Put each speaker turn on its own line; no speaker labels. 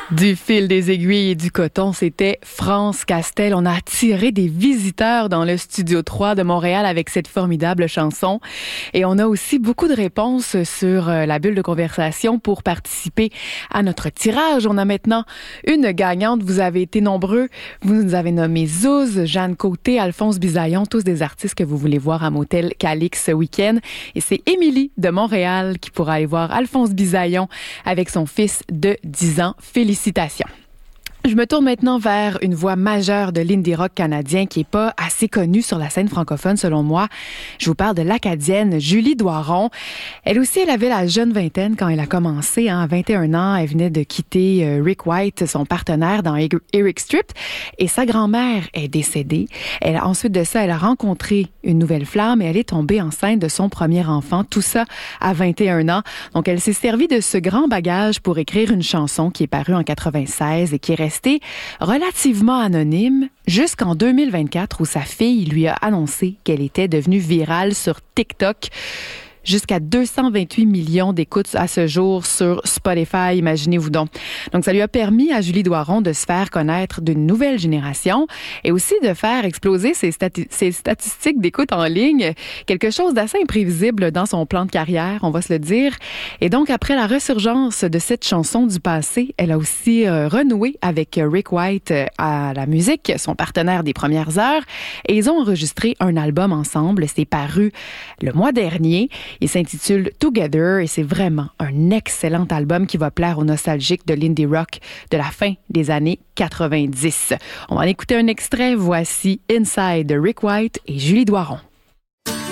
Du fil, des aiguilles et du coton, c'était France Castel. On a attiré des visiteurs dans le Studio 3 de Montréal avec cette formidable chanson. Et on a aussi beaucoup de réponses sur la bulle de conversation pour participer à notre tirage. On a maintenant une gagnante. Vous avez été nombreux. Vous nous avez nommé Zouz, Jeanne Côté, Alphonse Bisaillon, tous des artistes que vous voulez voir à Motel Calix ce week-end. Et c'est Émilie de Montréal qui pourra aller voir Alphonse Bisaillon avec son fils de 10 ans. Félicitations. Je me tourne maintenant vers une voix majeure de l'indie rock canadien qui est pas assez connue sur la scène francophone selon moi. Je vous parle de l'Acadienne Julie Doiron. Elle aussi, elle avait la jeune vingtaine quand elle a commencé. À 21 ans, elle venait de quitter Rick White, son partenaire dans Eric Strip, et sa grand-mère est décédée. Ensuite de ça, elle a rencontré une nouvelle flamme et elle est tombée enceinte de son premier enfant. Tout ça à 21 ans. Donc, elle s'est servie de ce grand bagage pour écrire une chanson qui est parue en 96 et qui est restée relativement anonyme jusqu'en 2024 où sa fille lui a annoncé qu'elle était devenue virale sur TikTok. Jusqu'à 228 millions d'écoutes à ce jour sur Spotify, imaginez-vous donc. Donc, ça lui a permis à Julie Doiron de se faire connaître d'une nouvelle génération et aussi de faire exploser ses statistiques d'écoute en ligne. Quelque chose d'assez imprévisible dans son plan de carrière, on va se le dire. Et donc, après la ressurgence de cette chanson du passé, elle a aussi renoué avec Rick White à la musique, son partenaire des premières heures. Et ils ont enregistré un album ensemble. C'est paru le mois dernier. Il s'intitule Together et c'est vraiment un excellent album qui va plaire aux nostalgiques de l'indie rock de la fin des années 90. On va en écouter un extrait. Voici Inside de Rick White et Julie Doiron.